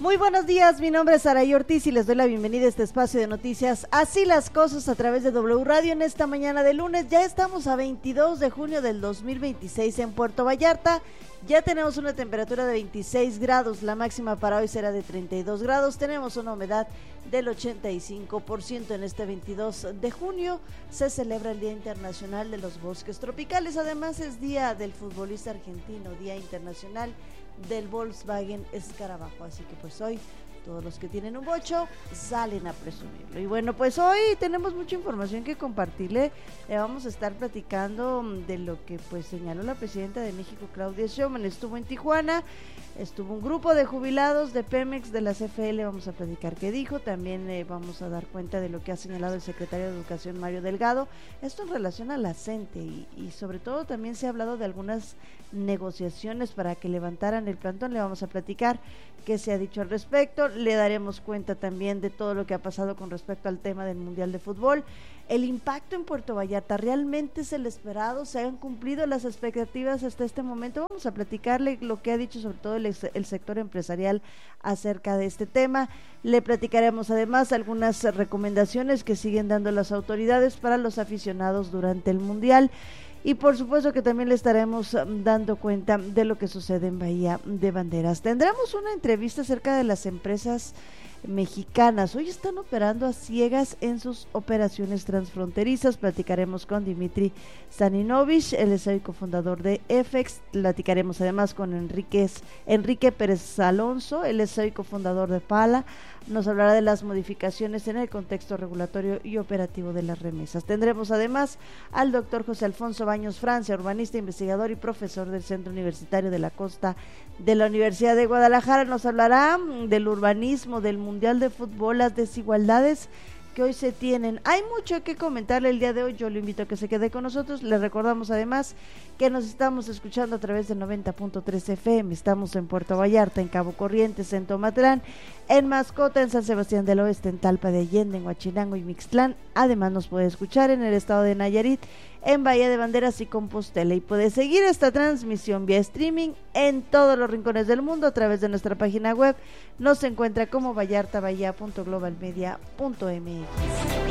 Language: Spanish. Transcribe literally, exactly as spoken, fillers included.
Muy buenos días, mi nombre es Saray Ortiz y les doy la bienvenida a este espacio de noticias Así las Cosas a través de W Radio en esta mañana de lunes. Ya estamos a veintidós de junio del dos mil veintiséis en Puerto Vallarta. Ya tenemos una temperatura de veintiséis grados, la máxima para hoy será de treinta y dos grados. Tenemos una humedad del ochenta y cinco por ciento en este veintidós de junio. Se celebra el Día Internacional de los Bosques Tropicales. Además es Día del Futbolista Argentino, Día Internacional del Volkswagen Escarabajo, así que pues hoy todos los que tienen un bocho salen a presumirlo. Y bueno, pues hoy tenemos mucha información que compartirle. Le vamos a estar platicando de lo que pues señaló la presidenta de México, Claudia Sheinbaum. Estuvo en Tijuana, estuvo un grupo de jubilados de Pemex, de la C F E L, vamos a platicar qué dijo. También eh, vamos a dar cuenta de lo que ha señalado el secretario de Educación, Mario Delgado, esto en relación a la CENTE y, y sobre todo también se ha hablado de algunas negociaciones para que levantaran el plantón. Le vamos a platicar qué se ha dicho al respecto. Le daremos cuenta también de todo lo que ha pasado con respecto al tema del Mundial de Fútbol. El impacto en Puerto Vallarta, ¿realmente es el esperado? ¿Se han cumplido las expectativas hasta este momento? Vamos a platicarle lo que ha dicho sobre todo el, el sector empresarial acerca de este tema. Le platicaremos además algunas recomendaciones que siguen dando las autoridades para los aficionados durante el Mundial. Y por supuesto que también le estaremos dando cuenta de lo que sucede en Bahía de Banderas. Tendremos una entrevista acerca de las empresas mexicanas. Hoy están operando a ciegas en sus operaciones transfronterizas. Platicaremos con Dimitri Staninovich, él es el cofundador de EFEX. Platicaremos además con Enríquez, Enrique Pérez Alonso, él es el cofundador de Pala. Nos hablará de las modificaciones en el contexto regulatorio y operativo de las remesas. Tendremos además al doctor José Alfonso Baños Francia, urbanista, investigador y profesor del Centro Universitario de la Costa de la Universidad de Guadalajara. Nos hablará del urbanismo, del Mundial de Fútbol, las desigualdades que hoy se tienen. Hay mucho que comentarle el día de hoy, yo lo invito a que se quede con nosotros. Le recordamos además que nos estamos escuchando a través de noventa punto tres F M, estamos en Puerto Vallarta, en Cabo Corrientes, en Tomatlán, en Mascota, en San Sebastián del Oeste, en Talpa de Allende, en Huachinango y Mixtlán. Además nos puede escuchar en el estado de Nayarit, en Bahía de Banderas y Compostela, y puede seguir esta transmisión vía streaming en todos los rincones del mundo a través de nuestra página web. Nos encuentra como vallartabahía punto global media punto m x.